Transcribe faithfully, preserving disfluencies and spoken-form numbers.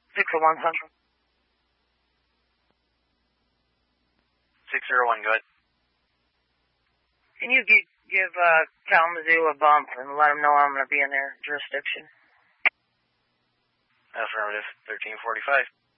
six oh one Central. six oh one, go ahead. Can you give, give uh, Kalamazoo a bump and let them know I'm going to be in their jurisdiction? Affirmative, thirteen forty-five.